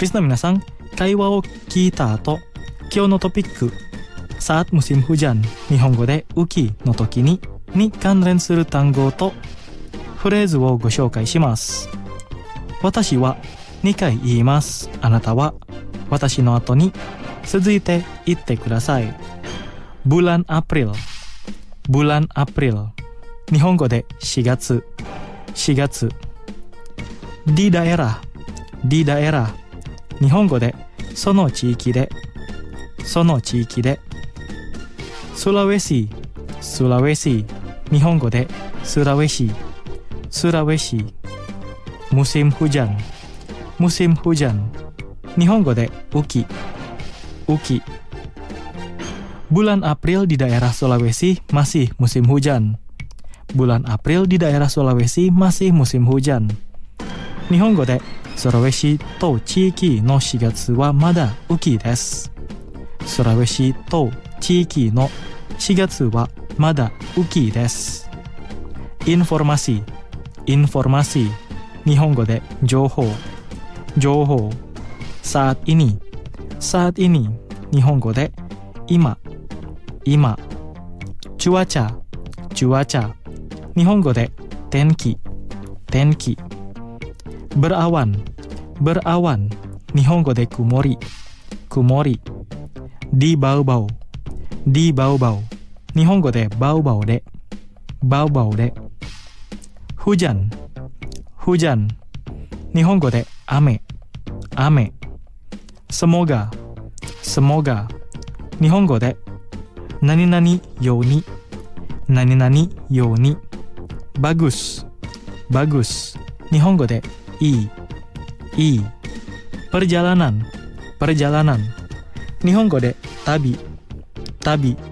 リスナー皆さん、会話を聞いた後、今日のトピック、saat musim hujan、日本語で雨季の時に関連する単語とフレーズをご紹介します。私は2回言います。あなたは私の後に続いて言ってください。bulan April、bulan April、日本語で4月、4月。di daerah、di daerah、日本語でその地域で、その地域で。Sulawesi、Sulawesi、日本語でスラウェシ、スラウェシ。musim hujan、musim hujan、日本語で雨季、雨季。Bulan April di daerah Sulawesi masih musim hujan. Bulan April di daerah Sulawesi masih musim hujan. 日本語でスラウェシと地域の4月はまだ雨季です。スラウェシと地域の4月はまだ雨季です。Informasi、informasi、日本語で情報、情報。saat ini、saat ini、日本語で今、今。cuaca、cuaca、日本語で天気、天気。berawan、berawan、日本語で曇り、曇り。di bau-bau、di bau-bau、日本語でバウバウで、バウバウで。hujan、hujan、日本語で雨、雨。semoga、semoga、日本語で何々ように、何々ように。bagus、bagus、日本語でいい、いい。perjalanan、perjalanan、日本語で旅、旅。